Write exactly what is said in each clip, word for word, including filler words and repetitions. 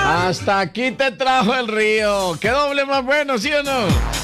Hasta aquí te trajo el río. ¿Qué doble más bueno, sí o no?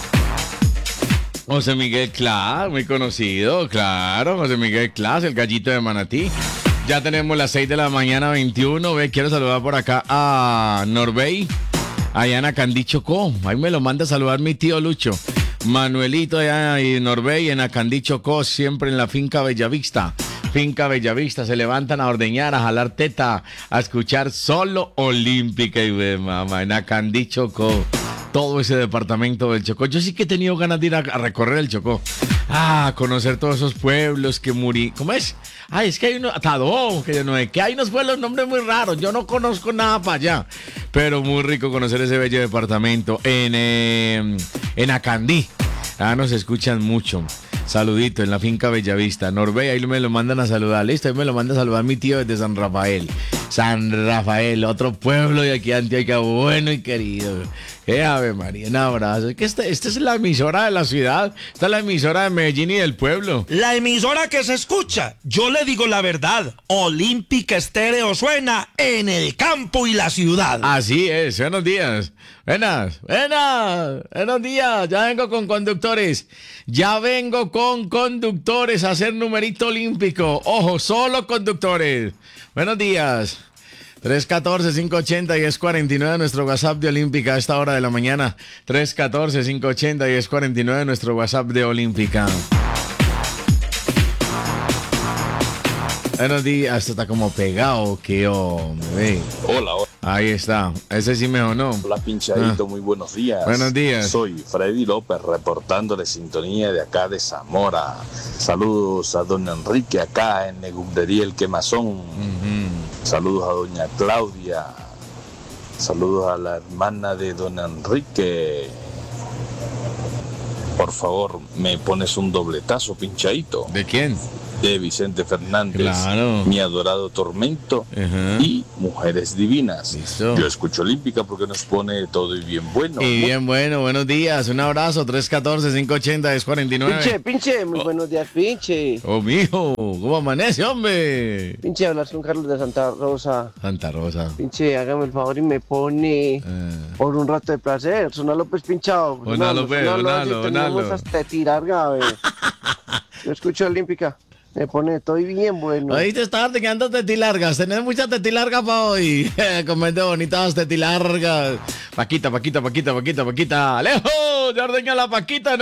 José Miguel Clas, muy conocido, claro. José Miguel Clas, el gallito de Manatí. Ya tenemos las seis de la mañana, veintiuno. Ve, quiero saludar por acá a Norbey, allá en Acandí, Chocó. Ahí me lo manda a saludar mi tío Lucho. Manuelito allá en Norbey, en Acandí, Chocó, siempre en la finca Bellavista. Finca Bellavista, se levantan a ordeñar, a jalar teta, a escuchar solo Olímpica y ve, mamá, en Acandí, Chocó. Todo ese departamento del Chocó. Yo sí que he tenido ganas de ir a, a recorrer el Chocó. Ah, conocer todos esos pueblos que murí. ¿Cómo es? Ay, es que hay uno, Tadó, que yo no sé, que hay unos pueblos, nombres muy raros. Yo no conozco nada para allá. Pero muy rico conocer ese bello departamento en, eh, en Acandí. Ah, nos escuchan mucho. Saludito en la finca Bellavista. Norbey, ahí me lo mandan a saludar. Listo, ahí me lo manda a saludar mi tío desde San Rafael. San Rafael, otro pueblo de aquí de Antioquia, bueno y querido. ¡Qué ave María! Un abrazo. Es que esta, esta es la emisora de la ciudad. Esta es la emisora de Medellín y del pueblo. La emisora que se escucha. Yo le digo la verdad. Olímpica Estéreo suena en el campo y la ciudad. Así es. Buenos días. Buenas, buenas. Buenos días. Ya vengo con conductores. Ya vengo con conductores a hacer numerito olímpico. Ojo, solo conductores. Buenos días. tres uno cuatro, cinco ocho cero, diez cuarenta y nueve, nuestro WhatsApp de Olímpica a esta hora de la mañana. tres uno cuatro, cinco ocho cero, diez cuarenta y nueve, nuestro WhatsApp de Olímpica. Buenos días, esto está como pegado, que hombre. Hola, hola. Ahí está, ese sí me sonó. Hola, pinchadito, ah. Muy buenos días. Buenos días. Soy Freddy López, reportándole sintonía de acá de Zamora. Saludos a don Enrique acá en Negumbería El Quemazón. Uh-huh. Saludos a doña Claudia. Saludos a la hermana de don Enrique. Por favor, me pones un dobletazo, pinchadito. ¿De quién? De Vicente Fernández, claro. Mi adorado tormento, uh-huh. Y Mujeres Divinas. Listo. Yo escucho Olímpica porque nos pone todo y bien bueno. Y bien bueno, buenos días, un abrazo, tres uno cuatro, cinco ocho cero, diez cuarenta y nueve. Pinche, pinche, muy oh. buenos días, pinche. Oh, mijo, ¿cómo amanece, hombre? Pinche, hablar con Carlos de Santa Rosa. Santa Rosa. Pinche, hágame el favor y me pone uh. por un rato de placer. Sonalo pues pinchado. Sonalo, pues, sonalo, sonalo. Hasta tirar, gabe. Yo escucho Olímpica. Me pone, estoy bien bueno. Ahí te estás quedando tetilargas. Tenés muchas tetilargas para hoy. Comente bonitas tetilargas. Paquita, Paquita, Paquita, Paquita, Paquita. ¡Alejo! Ya ordeña la Paquita.